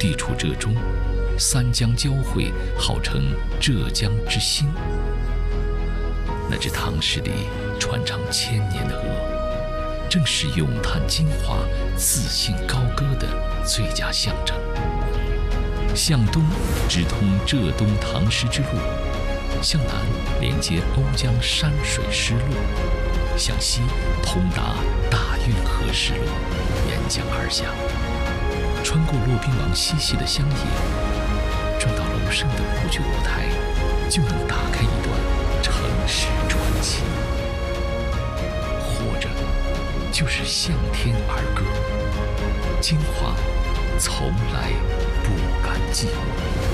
地处浙中，三江交汇，号称浙江之心。那只唐诗里传唱千年的鹅，正是咏叹精华、自信高歌的最佳象征。向东直通浙东唐诗之路，向南连接瓯江山水诗路，向西通达大运河诗路，沿江而下，穿过骆宾王嬉戏的乡野，转到楼上的舞剧舞台，就能打开一段城市传奇。活着就是向天而歌，精华从来不甘寂寞。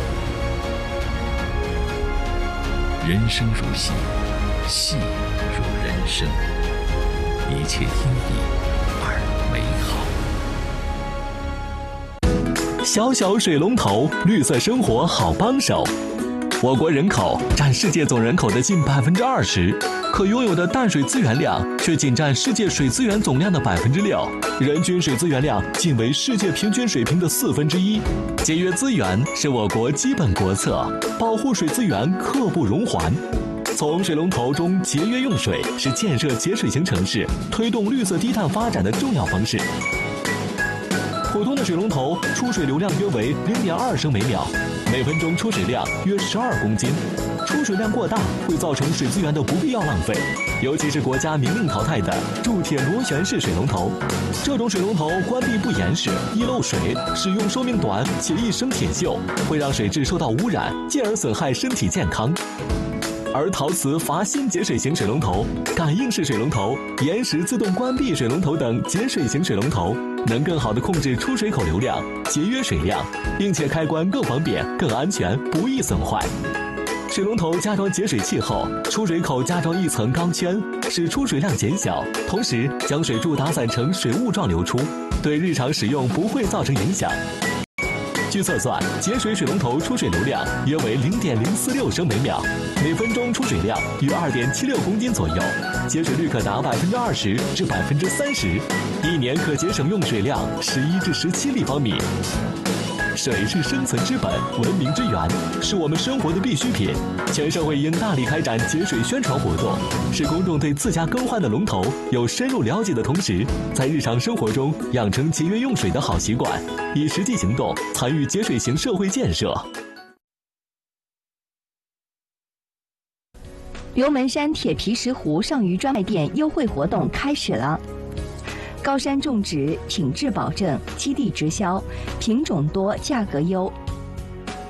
人生如戏，戏如人生，一切因你而美好。 小小水龙头，绿色生活好帮手。我国人口占世界总人口的近20%，可拥有的淡水资源量却仅占世界水资源总量的6%，人均水资源量仅为世界平均水平的1/4。节约资源是我国基本国策，保护水资源刻不容缓。从水龙头中节约用水是建设节水型城市、推动绿色低碳发展的重要方式。普通的水龙头出水流量约为0.2升每秒，每分钟出水量约12公斤。出水量过大会造成水资源的不必要浪费，尤其是国家明令淘汰的铸铁螺旋式水龙头。这种水龙头关闭不严实，易漏水，使用寿命短且易生铁锈，会让水质受到污染，进而损害身体健康。而陶瓷阀芯节水型水龙头、感应式水龙头、延时自动关闭水龙头等节水型水龙头，能更好地控制出水口流量，节约水量，并且开关更方便、更安全，不易损坏。水龙头加装节水器后，出水口加装一层钢圈，使出水量减小，同时将水柱打散成水雾状流出，对日常使用不会造成影响。据测算，节水水龙头出水流量约为0.046升每秒，每分钟出水量约2.76公斤左右，节水率可达20%至30%，一年可节省用水量11至17立方米。水是生存之本，文明之源，是我们生活的必需品。全社会应大力开展节水宣传活动，使公众对自家更换的龙头有深入了解的同时，在日常生活中养成节约用水的好习惯，以实际行动参与节水型社会建设。 刘门山铁皮石斛上虞专卖店优惠活动开始了。高山种植，品质保证，基地直销，品种多，价格优，